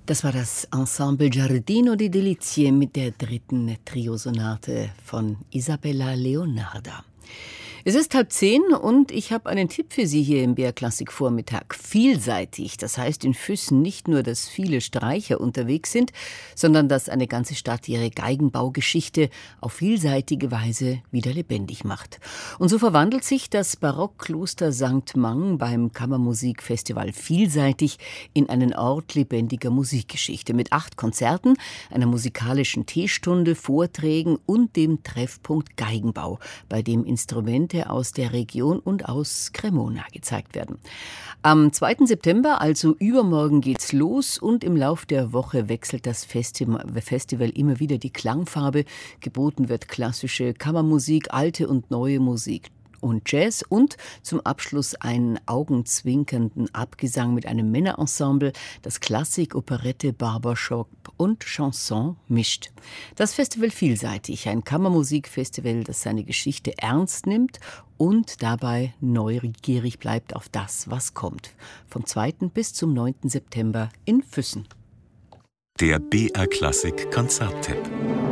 Das war das Ensemble Giardino di Delizie mit der dritten Triosonate von Isabella Leonarda. Es ist 9:30 und ich habe einen Tipp für Sie hier im BR Klassik Vormittag. Vielseitig, das heißt in Füssen nicht nur, dass viele Streicher unterwegs sind, sondern dass eine ganze Stadt ihre Geigenbaugeschichte auf vielseitige Weise wieder lebendig macht. Und so verwandelt sich das Barockkloster St. Mang beim Kammermusikfestival Vielseitig in einen Ort lebendiger Musikgeschichte mit 8 Konzerten, einer musikalischen Teestunde, Vorträgen und dem Treffpunkt Geigenbau, bei dem Instrumente aus der Region und aus Cremona gezeigt werden. Am 2. September, also übermorgen, geht's los und im Lauf der Woche wechselt das Festival immer wieder die Klangfarbe. Geboten wird klassische Kammermusik, alte und neue Musik und Jazz und zum Abschluss einen augenzwinkernden Abgesang mit einem Männerensemble, das Klassik, Operette, Barbershop und Chanson mischt. Das Festival Vielseitig, ein Kammermusikfestival, das seine Geschichte ernst nimmt und dabei neugierig bleibt auf das, was kommt. Vom 2. bis zum 9. September in Füssen. Der BR Klassik Konzerttipp.